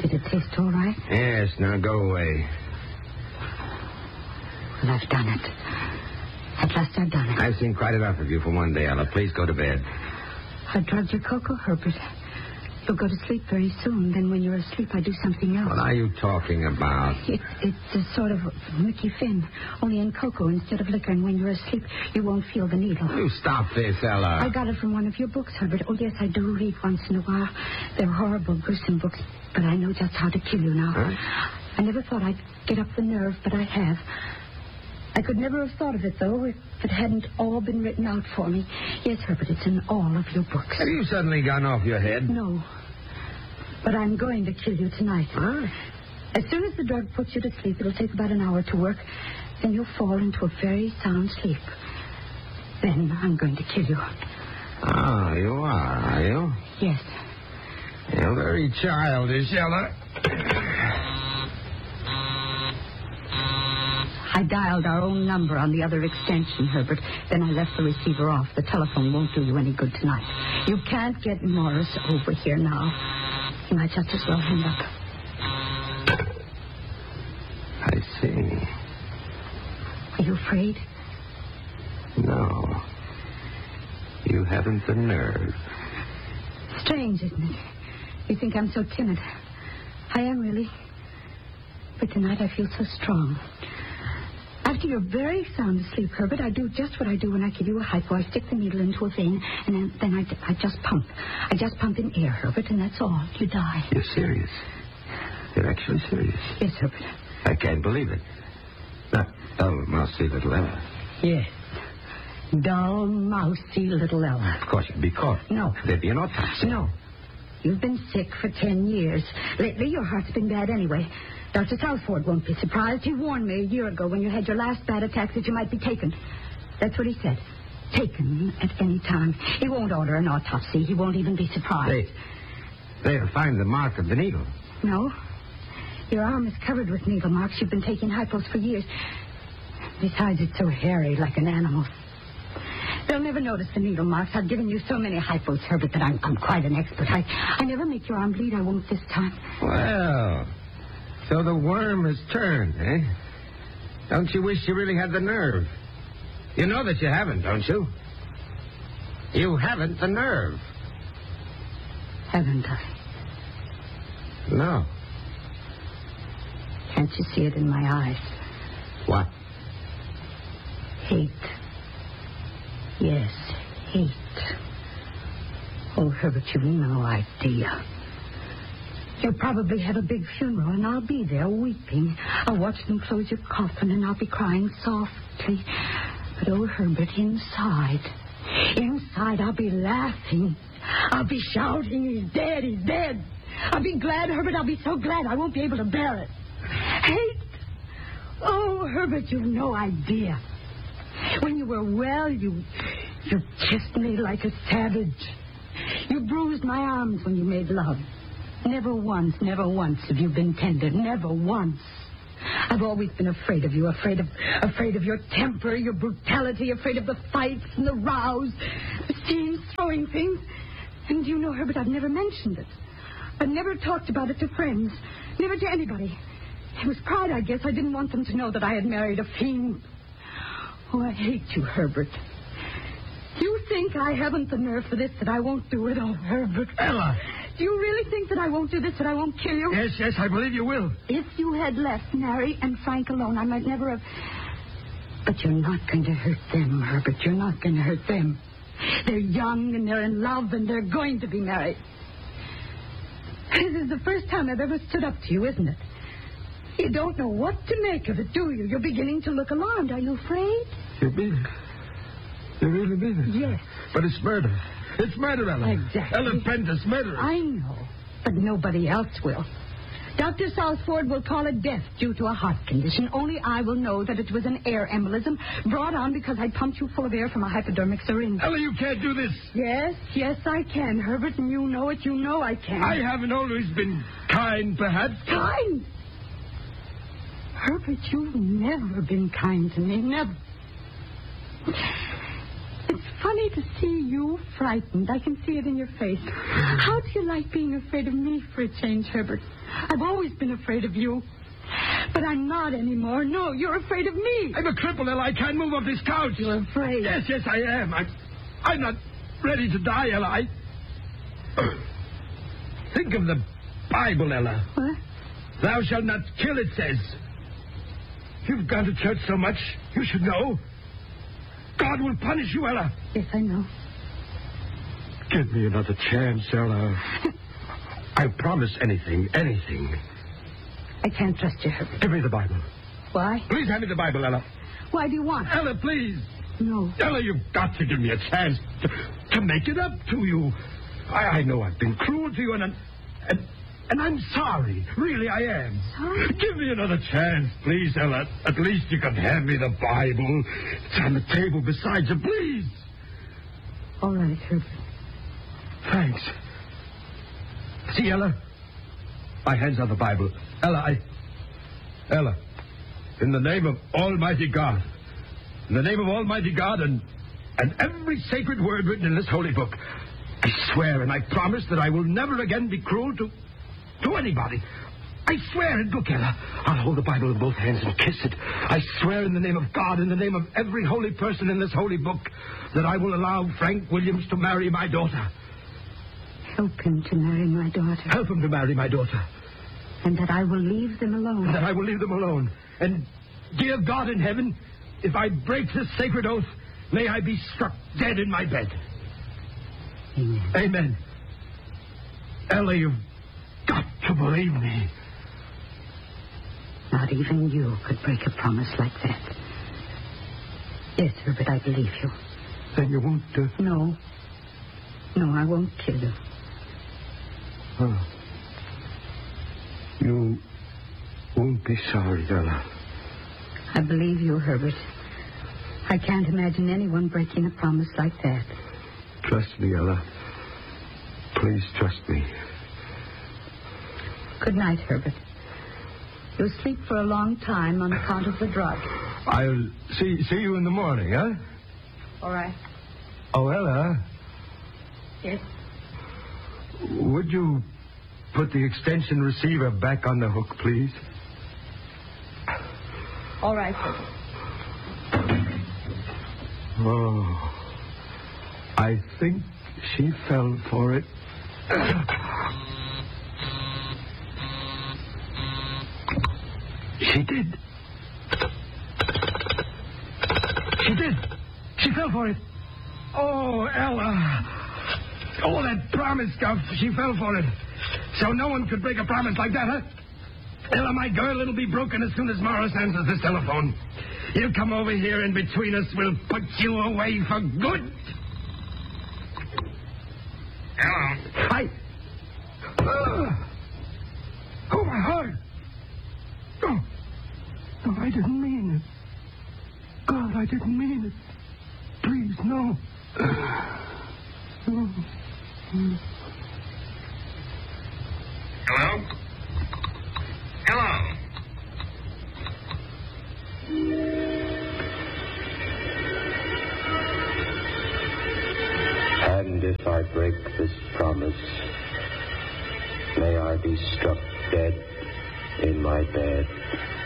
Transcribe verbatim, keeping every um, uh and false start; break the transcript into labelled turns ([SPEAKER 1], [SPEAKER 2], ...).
[SPEAKER 1] Did it taste all right?
[SPEAKER 2] Yes, now go away.
[SPEAKER 1] Well, I've done it. At last I've done it.
[SPEAKER 2] I've seen quite enough of you for one day, Ella. Please go to bed.
[SPEAKER 1] I drugged your cocoa, Herbert. You'll go to sleep very soon. Then when you're asleep, I do something else.
[SPEAKER 2] What are you talking about?
[SPEAKER 1] It, it's a sort of Mickey Finn, only in cocoa instead of liquor. And when you're asleep, you won't feel the needle.
[SPEAKER 2] You stop this, Ella.
[SPEAKER 1] I got it from one of your books, Herbert. Oh, yes, I do read once in a while. They're horrible, gruesome books, but I know just how to kill you now.
[SPEAKER 2] Huh?
[SPEAKER 1] I never thought I'd get up the nerve, but I have. I could never have thought of it, though, if it hadn't all been written out for me. Yes, Herbert, it's in all of your books.
[SPEAKER 2] Have you suddenly gone off your head?
[SPEAKER 1] No. But I'm going to kill you tonight.
[SPEAKER 2] Huh?
[SPEAKER 1] As soon as the drug puts you to sleep, it'll take about an hour to work. Then you'll fall into a very sound sleep. Then I'm going to kill you.
[SPEAKER 2] Oh, you are, are you?
[SPEAKER 1] Yes.
[SPEAKER 2] You're very childish, Ella.
[SPEAKER 1] I dialed our own number on the other extension, Herbert. Then I left the receiver off. The telephone won't do you any good tonight. You can't get Morris over here now. You might just as well hang up.
[SPEAKER 2] I see.
[SPEAKER 1] Are you afraid?
[SPEAKER 2] No. You haven't the nerve.
[SPEAKER 1] Strange, isn't it? You think I'm so timid. I am, really. But tonight I feel so strong. After you're very sound asleep, Herbert, I do just what I do when I give you a hypo. I stick the needle into a vein, and then, then I, I just pump. I just pump in air, Herbert, and that's all. You die.
[SPEAKER 2] You're serious. You're actually serious.
[SPEAKER 1] Yes, Herbert.
[SPEAKER 2] I can't believe it. Now, oh, mousy little Ella.
[SPEAKER 1] Yes. Dull, mousy little Ella.
[SPEAKER 2] Of course, you'd be caught.
[SPEAKER 1] No.
[SPEAKER 2] There'd be an autopsy.
[SPEAKER 1] No. You've been sick for ten years. Lately, your heart's been bad anyway. Doctor Southford won't be surprised. He warned me a year ago when you had your last bad attack that you might be taken. That's what he said. Taken at any time. He won't order an autopsy. He won't even be surprised.
[SPEAKER 2] They, they'll find the mark of the needle.
[SPEAKER 1] No. Your arm is covered with needle marks. You've been taking hypos for years. Besides, it's so hairy, like an animal. They'll never notice the needle marks. I've given you so many hypos, Herbert, that I'm, I'm quite an expert. I, I never make your arm bleed. I won't this time.
[SPEAKER 2] Well, so the worm has turned, eh? Don't you wish you really had the nerve? You know that you haven't, don't you? You haven't the nerve.
[SPEAKER 1] Haven't I?
[SPEAKER 2] No.
[SPEAKER 1] Can't you see it in my eyes?
[SPEAKER 2] What?
[SPEAKER 1] Hate. Yes, hate. Oh, Herbert, you've no idea. You'll probably have a big funeral, and I'll be there weeping. I'll watch them close your coffin, and I'll be crying softly. But, oh, Herbert, inside, inside, I'll be laughing. I'll be shouting, he's dead, he's dead. I'll be glad, Herbert, I'll be so glad I won't be able to bear it. Hate. Oh, Herbert, you've no idea. When you were well, you, you kissed me like a savage. You bruised my arms when you made love. Never once, never once have you been tender. Never once. I've always been afraid of you, afraid of afraid of your temper, your brutality, afraid of the fights and the rows, the scenes, throwing things. And you know, Herbert, I've never mentioned it. I've never talked about it to friends, never to anybody. It was pride, I guess. I didn't want them to know that I had married a fiend. Oh, I hate you, Herbert. You think I haven't the nerve for this, that I won't do it? Oh, Herbert.
[SPEAKER 2] Ella!
[SPEAKER 1] Do you really think that I won't do this, that I won't kill you?
[SPEAKER 2] Yes, yes, I believe you will.
[SPEAKER 1] If you had left Mary and Frank alone, I might never have... But you're not going to hurt them, Herbert. You're not going to hurt them. They're young, and they're in love, and they're going to be married. This is the first time I've ever stood up to you, isn't it? You don't know what to make of it, do you? You're beginning to look alarmed. Are you afraid?
[SPEAKER 2] You mean it? You really mean it?
[SPEAKER 1] Yes.
[SPEAKER 2] But it's murder. It's murder, Ella.
[SPEAKER 1] Exactly.
[SPEAKER 2] Ellen Prentice, murder.
[SPEAKER 1] I know, but nobody else will. Doctor Southford will call it death due to a heart condition. Only I will know that it was an air embolism brought on because I pumped you full of air from a hypodermic syringe.
[SPEAKER 2] Ella, you can't do this.
[SPEAKER 1] Yes, yes, I can, Herbert, and you know it. You know I can.
[SPEAKER 2] I haven't always been kind, perhaps.
[SPEAKER 1] Kind? Herbert, you've never been kind to me. Never. It's funny to see you frightened. I can see it in your face. How do you like being afraid of me for a change, Herbert? I've always been afraid of you. But I'm not anymore. No, you're afraid of me.
[SPEAKER 3] I'm a cripple, Ella. I can't move off this couch.
[SPEAKER 1] You're afraid?
[SPEAKER 3] Yes, yes, I am. I'm, I'm not ready to die, Ella. I... Think of the Bible, Ella.
[SPEAKER 1] What?
[SPEAKER 3] Thou shalt not kill, it says. You've gone to church so much, you should know. God will punish you, Ella.
[SPEAKER 1] Yes, I know.
[SPEAKER 3] Give me another chance, Ella. I'll promise anything, anything.
[SPEAKER 1] I can't trust you, Herbert.
[SPEAKER 3] Give me the Bible.
[SPEAKER 1] Why?
[SPEAKER 3] Please hand me the Bible, Ella.
[SPEAKER 1] Why do you want it?
[SPEAKER 3] Ella, please.
[SPEAKER 1] No.
[SPEAKER 3] Ella, you've got to give me a chance to, to make it up to you. I, I know I've been cruel to you, and, and and I'm sorry. Really, I am.
[SPEAKER 1] Sorry?
[SPEAKER 3] Give me another chance, please, Ella. At least you can hand me the Bible. It's on the table beside you, please.
[SPEAKER 1] All right, Herbert.
[SPEAKER 3] Thanks. See, Ella? My hands on the Bible. Ella, I... Ella, in the name of Almighty God, in the name of Almighty God and, and every sacred word written in this holy book, I swear and I promise that I will never again be cruel to, to anybody. I swear it. Look, Ella, I'll hold the Bible in both hands and kiss it. I swear in the name of God, in the name of every holy person in this holy book, that I will allow Frank Williams to marry my daughter.
[SPEAKER 1] Help him to marry my daughter.
[SPEAKER 3] Help him to marry my daughter.
[SPEAKER 1] And that I will leave them alone.
[SPEAKER 3] And that I will leave them alone. And, dear God in heaven, if I break this sacred oath, may I be struck dead in my bed.
[SPEAKER 1] Amen.
[SPEAKER 3] Amen. Ella, you've got to believe me.
[SPEAKER 1] Not even you could break a promise like that. Yes, Herbert, I believe you.
[SPEAKER 3] Then you won't... Uh...
[SPEAKER 1] No. No, I won't kill you.
[SPEAKER 3] Oh. You won't be sorry, Ella.
[SPEAKER 1] I believe you, Herbert. I can't imagine anyone breaking a promise like that.
[SPEAKER 3] Trust me, Ella. Please trust me.
[SPEAKER 1] Good night, Herbert. You'll sleep for a long time on account of the drug.
[SPEAKER 3] I'll see see you in the morning, huh?
[SPEAKER 1] All right.
[SPEAKER 3] Oh, Ella.
[SPEAKER 1] Yes?
[SPEAKER 3] Would you put the extension receiver back on the hook, please?
[SPEAKER 1] All right, Herbert.
[SPEAKER 3] Oh. I think she fell for it. She did. She did. She fell for it. Oh, Ella. Oh, that promise stuff. She fell for it. So no one could break a promise like that, huh? Ella, my girl, it'll be broken as soon as Morris answers this telephone. He'll come over here, and between us, we'll put you away for good. Hello. Hi. Uh, oh, my heart. Oh. No, I didn't mean it. God, I didn't mean it. Please, no. No.
[SPEAKER 2] Hello? Hello?
[SPEAKER 4] And if I break this promise, may I be struck dead in my bed.